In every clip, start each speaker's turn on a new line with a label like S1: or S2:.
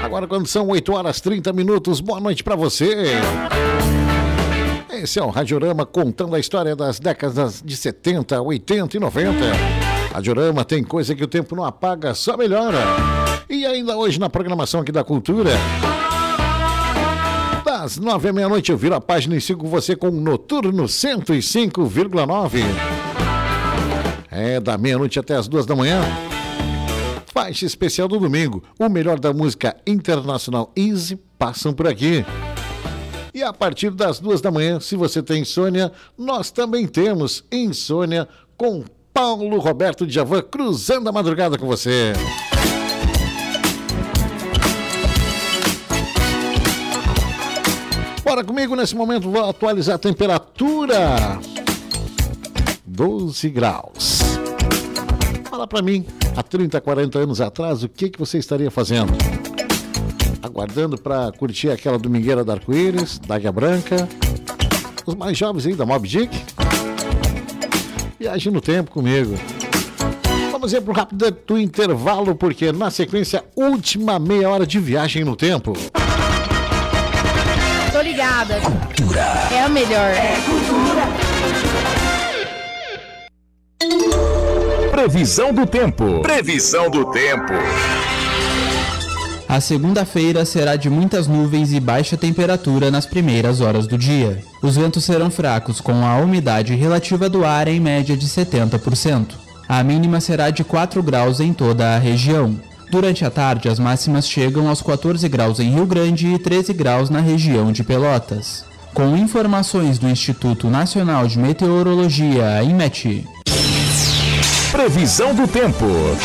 S1: Agora quando são 8 horas 30 minutos, boa noite pra você. Esse é o Radiorama contando a história das décadas de 70, 80 e 90. Radiorama tem coisa que o tempo não apaga, só melhora. E ainda hoje na programação aqui da Cultura, das 9 à meia-noite eu viro a página e sigo você com o Noturno 105,9. Da meia-noite até as 2 da manhã. Faixa especial do domingo, o melhor da música internacional Easy passam por aqui. E a partir das 2 da manhã, se você tem insônia, nós também temos Insônia com Paulo Roberto Djavan cruzando a madrugada com você. Bora comigo nesse momento, vou atualizar a temperatura. 12 graus. Fala pra mim, há 30, 40 anos atrás, o que você estaria fazendo? Aguardando para curtir aquela domingueira da Arco-Íris, da Águia Branca. Os mais jovens aí da Moby Dick. Viaje no tempo comigo. Vamos ir para um rápido intervalo, porque na sequência, última meia hora de viagem no tempo.
S2: Tô ligada.
S3: Cultura.
S2: É a melhor.
S3: É cultura. Previsão do tempo. Previsão do tempo.
S4: A segunda-feira será de muitas nuvens e baixa temperatura nas primeiras horas do dia. Os ventos serão fracos, com a umidade relativa do ar em média de 70%. A mínima será de 4 graus em toda a região. Durante a tarde, as máximas chegam aos 14 graus em Rio Grande e 13 graus na região de Pelotas. Com informações do Instituto Nacional de Meteorologia, INMET.
S3: Previsão do tempo.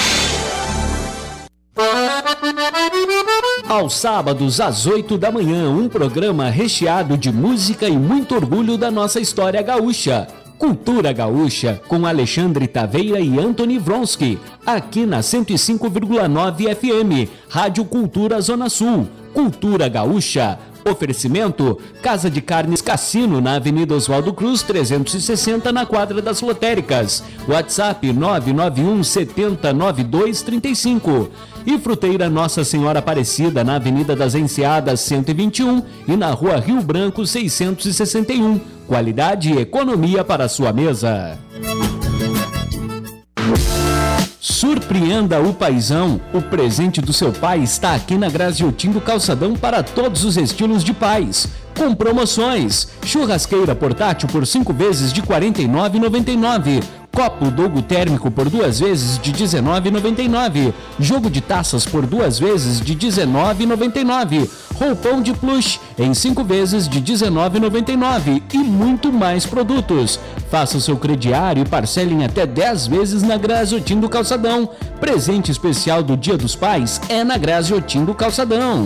S5: Aos sábados, às 8 da manhã, um programa recheado de música e muito orgulho da nossa história gaúcha. Cultura Gaúcha, com Alexandre Taveira e Anthony Vronsky, aqui na 105,9 FM, Rádio Cultura Zona Sul. Cultura Gaúcha. Oferecimento: Casa de Carnes Cassino, na Avenida Oswaldo Cruz, 360, na Quadra das Lotéricas. WhatsApp 991 70 9235. E Fruteira Nossa Senhora Aparecida, na Avenida das Enseadas, 121 e na Rua Rio Branco, 661. Qualidade e economia para a sua mesa. Surpreenda o paizão. O presente do seu pai está aqui na Graziotin do Calçadão para todos os estilos de pais. Com promoções: churrasqueira portátil por 5 vezes de R$ 49,99. Copo Dogo térmico por 2 vezes de R$ 19,99. Jogo de taças por 2 vezes de R$ 19,99. Roupão de plush em 5 vezes de R$ 19,99. E muito mais produtos. Faça o seu crediário e parcele em até 10 vezes na Graziotin do Calçadão. Presente especial do Dia dos Pais é na Graziotin do Calçadão.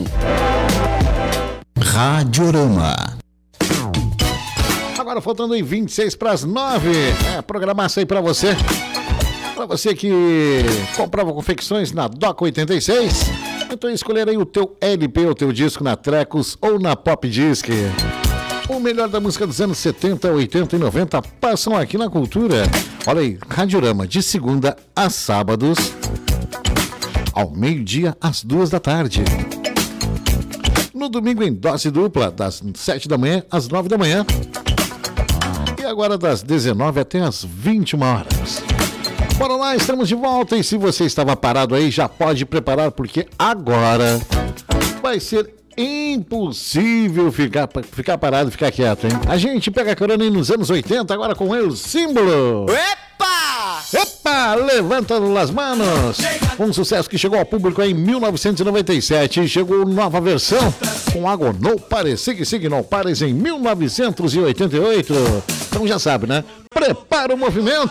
S3: Radiorama.
S1: Agora faltando em 26 para as 9. Programação aí para você. Para você que comprava confecções na Doc 86. Então escolher aí o teu LP, o teu disco na Trecos ou na Pop Disc. O melhor da música dos anos 70, 80 e 90 passam aqui na Cultura. Olha aí, Radiorama de segunda a sábados, ao meio-dia às 2 da tarde. No domingo em dose dupla, das 7 da manhã às 9 da manhã. E agora das 19 até as 21 horas. Bora lá, estamos de volta. E se você estava parado aí, já pode preparar, porque agora vai ser impossível ficar parado, ficar quieto, hein? A gente pega a carona aí nos anos 80, agora com ele, o Símbolo.
S6: Epa!
S1: Epa! Levanta as manos! Um sucesso que chegou ao público em 1997 e chegou nova versão com Água No Pare, Sigue No Pares em 1988. Então já sabe, né? Prepara o movimento!